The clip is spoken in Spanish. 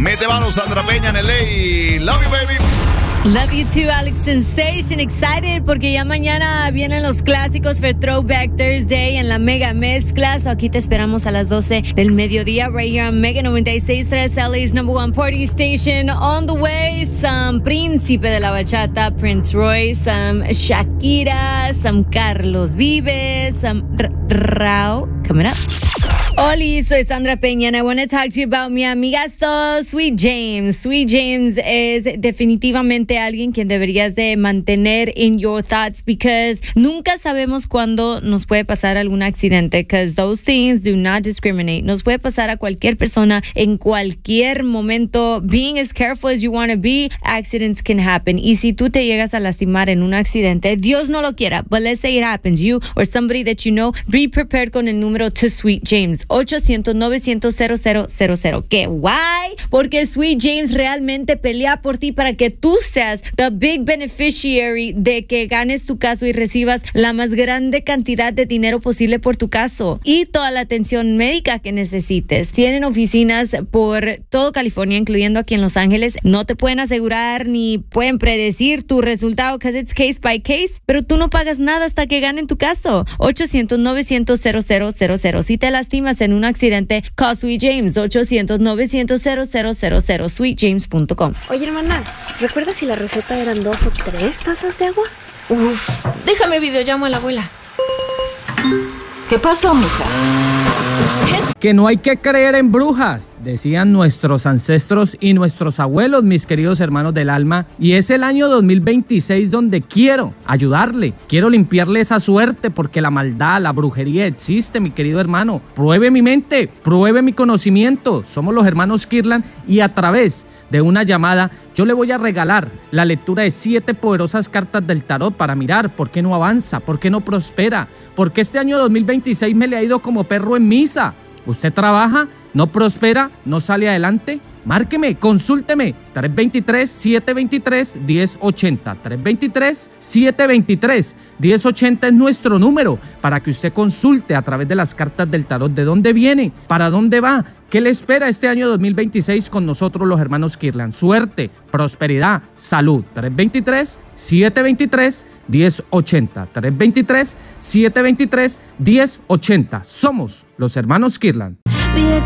Mete mano Sandra Peña en LA. Love you, baby. Love you too, Alex Sensation. Excited porque ya mañana vienen los clásicos for Throwback Thursday en la Mega Mezcla. So aquí te esperamos a las 12 del mediodía, right here on Mega 96.3, LA's number one party station. On the way, some Príncipe de la Bachata, Prince Royce, some Shakira, some Carlos Vives, some Rao. Coming up. Hola, soy Sandra Peña and I want to talk to you about mi amigazo Sweet James. Sweet James es definitivamente alguien quien deberías de mantener in your thoughts because nunca sabemos cuándo nos puede pasar algún accidente because those things do not discriminate. Nos puede pasar a cualquier persona en cualquier momento. Being as careful as you want to be, accidents can happen. Y si tú te llegas a lastimar en un accidente, Dios no lo quiera, but let's say it happens, you or somebody that you know, be prepared con el número to Sweet James. 800-900-0000. ¿Qué? Why? Porque Sweet James realmente pelea por ti para que tú seas the big beneficiary de que ganes tu caso y recibas la más grande cantidad de dinero posible por tu caso y toda la atención médica que necesites. Tienen oficinas por todo California, incluyendo aquí en Los Ángeles. No te pueden asegurar ni pueden predecir tu resultado because it's case by case, pero tú no pagas nada hasta que ganen tu caso. 800-900-0000. Si te lastimas en un accidente, call Sweet James. 800-900-0000. SweetJames.com. Oye, hermana, ¿recuerdas si la receta eran 2 o 3 tazas de agua? Uf, déjame videollamo a la abuela. ¿Qué pasó, mija? Que no hay que creer en brujas, decían nuestros ancestros y nuestros abuelos, mis queridos hermanos del alma. Y es el año 2026 donde quiero ayudarle, quiero limpiarle esa suerte porque la maldad, la brujería existe, mi querido hermano. Pruebe mi mente, pruebe mi conocimiento. Somos los hermanos Kirlan y a través de una llamada yo le voy a regalar la lectura de 7 poderosas cartas del tarot para mirar por qué no avanza, por qué no prospera, porque este año 2026 me le ha ido como perro en misa. ¿Usted trabaja, no prospera, no sale adelante? Márqueme, consúlteme, 323-723-1080. 323-723-1080 es nuestro número para que usted consulte a través de las cartas del tarot de dónde viene, para dónde va, qué le espera este año 2026 con nosotros los hermanos Kirlan. Suerte, prosperidad, salud. 323-723-1080. 323-723-1080. Somos los hermanos Kirlan. Mi ex